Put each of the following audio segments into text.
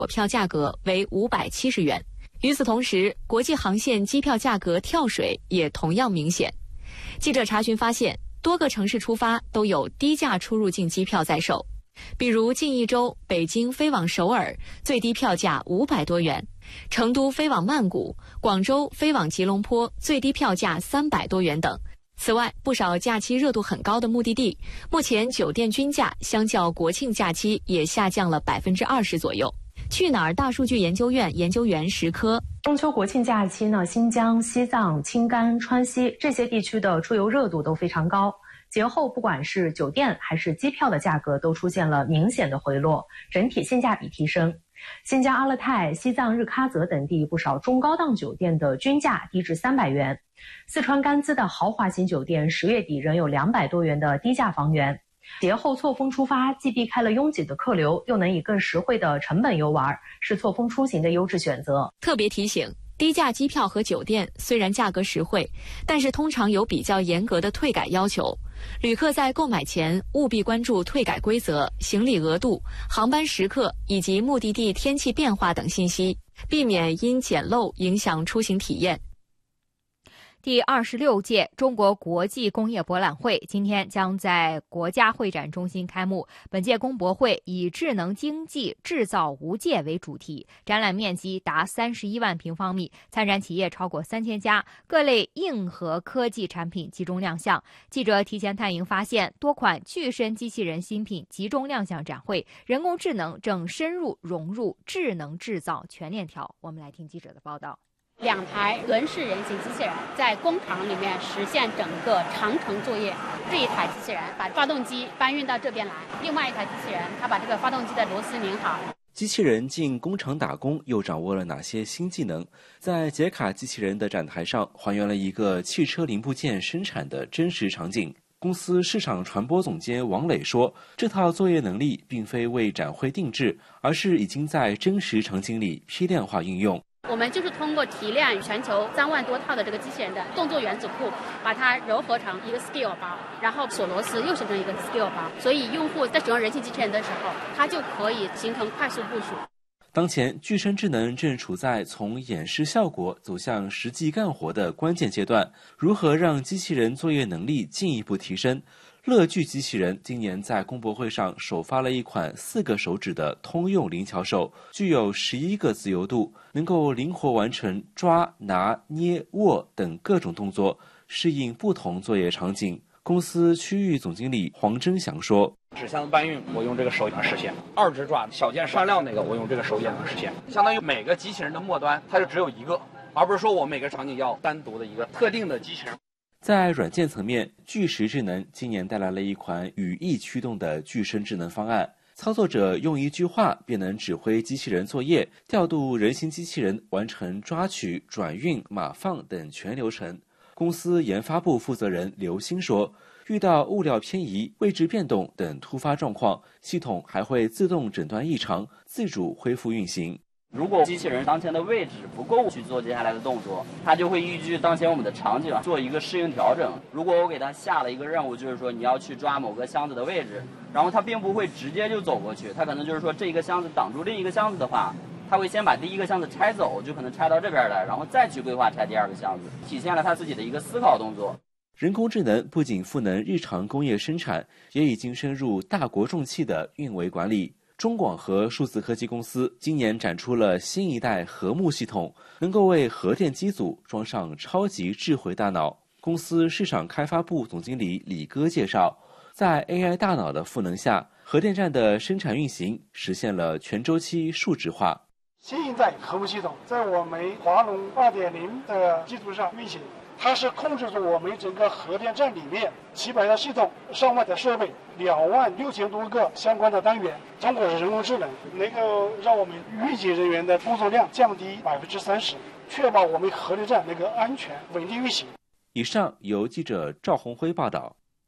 火票价格为570元。与此同时，国际航线机票价格跳水也同样明显。记者查询发现，多个城市出发都有低价出入境机票在售，比如近一周北京飞往首尔最低票价500多元，成都飞往曼谷、广州飞往吉隆坡最低票价300多元等。此外，不少假期热度很高的目的地，目前酒店均价相较国庆假期也下降了20%左右。去哪儿大数据研究院研究员石科： 中秋国庆假期呢，新疆、西藏、青甘、川西这些地区的出游热度都非常高。节后不管是酒店还是机票的价格都出现了明显的回落，整体性价比提升。新疆阿勒泰、西藏日喀则等地不少中高档酒店的均价低至300元。四川甘孜的豪华型酒店10月底仍有200多元的低价房源。节后错峰出发，既避开了拥挤的客流，又能以更实惠的成本游玩，是错峰出行的优质选择。 特别提醒，低价机票和酒店虽然价格实惠，但是通常有比较严格的退改要求。旅客在购买前务必关注退改规则、行李额度、航班时刻以及目的地天气变化等信息，避免因捡漏影响出行体验。 第26届中国国际工业博览会今天将在国家会展中心开幕。本届工博会以智能经济制造无界为主题，展览面积达31万平方米，参展企业超过3000家，各类硬核科技产品集中亮相。记者提前探营发现，多款具身机器人新品集中亮相展会，人工智能正深入融入智能制造全链条。我们来听记者的报道。 2台轮式人形机器人在工厂里面实现整个长程作业。这一台机器人把发动机搬运到这边来，另外一台机器人它把这个发动机的螺丝拧好。 机器人进工厂打工又掌握了哪些新技能？在捷卡机器人的展台上，还原了一个汽车零部件生产的真实场景。公司市场传播总监王磊说，这套作业能力并非为展会定制，而是已经在真实场景里批量化应用。 我们就是通过提炼全球3万多套的这个机器人的动作元组库，把它糅合成一个 skill 包，然后锁螺丝又生成一个 skill 包，所以用户在使用人形机器人的时候，它就可以形成快速部署。 当前，具身智能正处在从演示效果走向实际干活的关键阶段，如何让机器人作业能力进一步提升？乐聚机器人今年在工博会上首发了一款4个手指的通用灵巧手，具有11个自由度，能够灵活完成抓、拿、捏、握等各种动作，适应不同作业场景。公司区域总经理黄真祥说， 纸箱子搬运我用这个手也能实现，2指抓小件上料那个我用这个手也能实现，相当于每个机器人的末端它就只有一个，而不是说我每个场景要单独的一个特定的机器人。 在软件层面，巨石智能今年带来了一款语义驱动的具身智能方案，操作者用一句话便能指挥机器人作业，调度人形机器人完成抓取、转运、码放等全流程。公司研发部负责人刘鑫说，遇到物料偏移、位置变动等突发状况，系统还会自动诊断异常，自主恢复运行。 如果机器人当前的位置不够去做接下来的动作，它就会依据当前我们的场景做一个适应调整。如果我给它下了一个任务，就是说你要去抓某个箱子的位置，然后它并不会直接就走过去，它可能就是说这一个箱子挡住另一个箱子的话，它会先把第一个箱子拆走，就可能拆到这边来，然后再去规划拆第2个箱子，体现了它自己的一个思考动作。 人工智能不仅赋能日常工业生产，也已经深入大国重器的运维管理。中广核数字科技公司今年展出了新一代核幕系统，能够为核电机组装上超级智慧大脑。公司市场开发部总经理李戈介绍，在 AI 大脑的赋能下，核电站的生产运行实现了全周期数值化。 新一代核幕系统在我们华龙 2.0 的基础上运行，它是控制住我们整个核电站里面700套系统、上万的设备、26000多个相关的单元。通过人工智能，能够让我们预警人员的工作量降低30%，确保我们核电站能够安全稳定运行。 以上由记者赵红辉报道。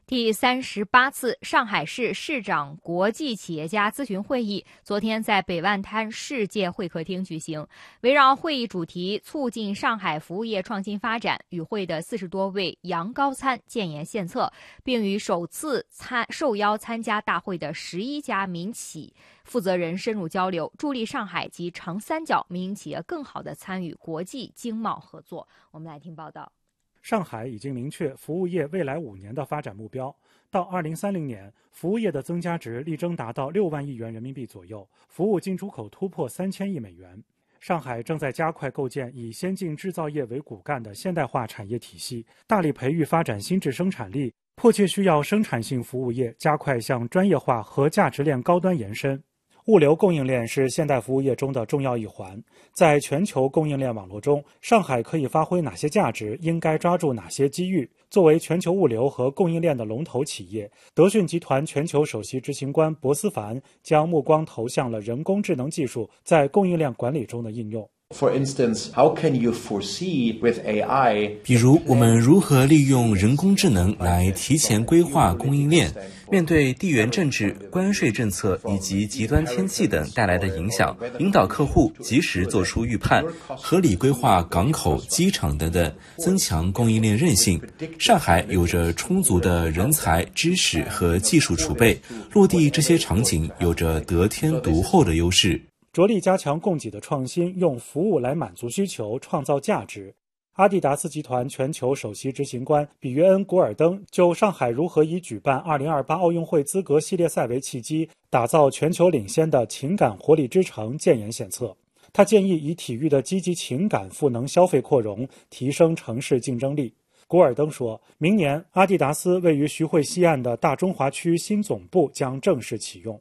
第38次上海市市长国际企业家咨询会议昨天在北外滩世界会客厅举行。围绕会议主题促进上海服务业创新发展，与会的40多位洋高参建言献策，并与首次受邀参加大会的11家民企负责人深入交流，助力上海及长三角民营企业更好地参与国际经贸合作。我们来听报道。 上海已经明确服务业未来5年的发展目标，到2030年，服务业的增加值力争达到6万亿元人民币左右，服务进出口突破3000亿美元。上海正在加快构建以先进制造业为骨干的现代化产业体系，大力培育发展新质生产力，迫切需要生产性服务业加快向专业化和价值链高端延伸。物流供应链是现代服务业中的重要一环，在全球供应链网络中，上海可以发挥哪些价值，应该抓住哪些机遇。作为全球物流和供应链的龙头企业，德讯集团全球首席执行官博思凡将目光投向了人工智能技术在供应链管理中的应用。 For instance, how can you foresee with AI? 比如，我们如何利用人工智能来提前规划供应链，面对地缘政治、关税政策以及极端天气等带来的影响，引导客户及时做出预判，合理规划港口、机场等等，增强供应链韧性。上海有着充足的人才、知识和技术储备，落地这些场景有着得天独厚的优势。 着力加强供给的创新，用服务来满足需求，创造价值。阿迪达斯集团全球首席执行官比约恩·古尔登就上海如何以举办2028奥运会资格系列赛为契机，打造全球领先的情感活力之城建言献策。他建议以体育的积极情感赋能消费扩容，提升城市竞争力。古尔登说，明年阿迪达斯位于徐汇西岸的大中华区新总部将正式启用。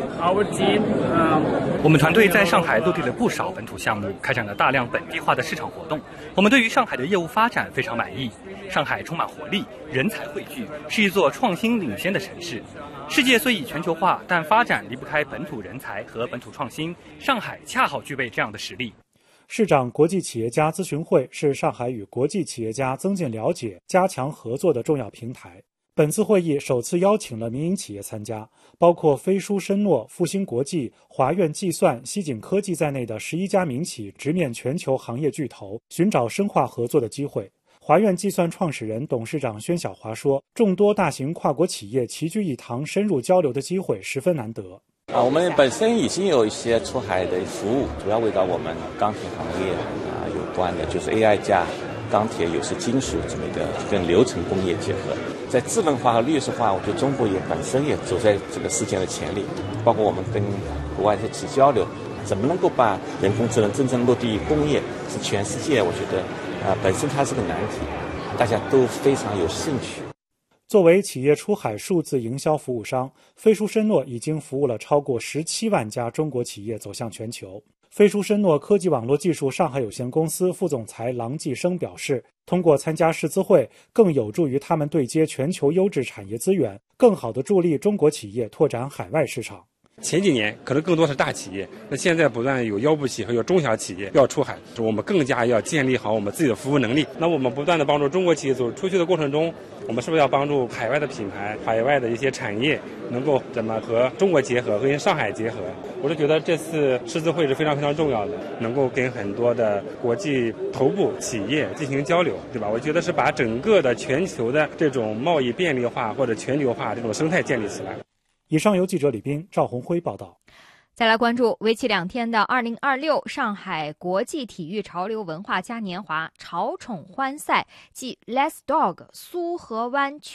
我们团队在上海落地了不少本土项目，开展了大量本地化的市场活动。我们对于上海的业务发展非常满意。上海充满活力，人才汇聚，是一座创新领先的城市。世界虽已全球化，但发展离不开本土人才和本土创新。上海恰好具备这样的实力。 市长国际企业家咨询会是上海与国际企业家增进了解、加强合作的重要平台。本次会议首次邀请了民营企业参加，包括飞书申诺、复星国际、华苑计算、西景科技在内的11家民企直面全球行业巨头，寻找深化合作的机会。华苑计算创始人、董事长宣晓华说，众多大型跨国企业齐聚一堂，深入交流的机会十分难得。 我们本身已经有一些出海的服务，主要围绕我们钢铁行业有关的，就是 AI 加钢铁、有色金属这么一个跟流程工业结合。在智能化和绿色化，我觉得中国也本身也走在这个世界的前列，包括我们跟国外的企业交流，怎么能够把人工智能真正落地工业，是全世界我觉得本身它是个难题，大家都非常有兴趣。 作为企业出海数字营销服务商，飞书申诺已经服务了超过17万家中国企业走向全球。飞书申诺科技网络技术上海有限公司副总裁郎继生表示，通过参加世资会，更有助于他们对接全球优质产业资源，更好地助力中国企业拓展海外市场。 前几年可能更多是大企业，那现在不断有腰部企业和有中小企业要出海，我们更加要建立好我们自己的服务能力。那我们不断的帮助中国企业走出去的过程中，我们是不是要帮助海外的品牌、海外的一些产业能够怎么和中国结合，和上海结合？我是觉得这次世资会是非常非常重要的，能够跟很多的国际头部企业进行交流，对吧？我觉得是把整个的全球的这种贸易便利化或者全球化这种生态建立起来。 以上由记者李斌、赵红辉报道。 再来关注为期2天的2026上海国际体育潮流文化嘉年华潮宠欢赛暨 Let's Dog 苏河湾区